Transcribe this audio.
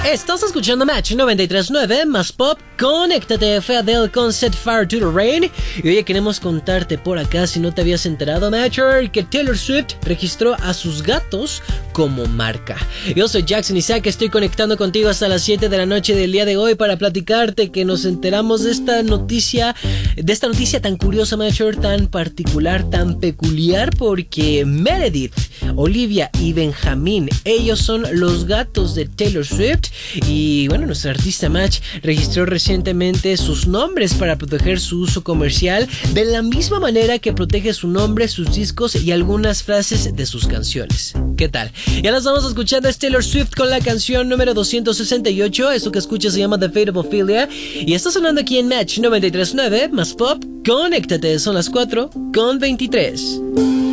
Estás escuchando Match 93.9 más Pop. Conéctate, fue Adele con Set Fire to the Rain. Y hoy queremos contarte por acá, si no te habías enterado, Matcher, que Taylor Swift registró a sus gatos como marca. Yo soy Jackson Isaac, estoy conectando contigo hasta las 7 de la noche del día de hoy para platicarte que nos enteramos de esta noticia tan curiosa, Matcher, tan particular, tan peculiar, porque Meredith, Olivia y Benjamín, ellos son los gatos de Taylor Swift. Y bueno, nuestra artista Match registró recientemente sus nombres para proteger su uso comercial, de la misma manera que protege su nombre, sus discos y algunas frases de sus canciones. ¿Qué tal? Ya las vamos escuchando, es Taylor Swift con la canción número 268. Esto que escuchas se llama The Fate of Ophelia y está sonando aquí en Match 93.9 más Pop. Conéctate, son las 4:23.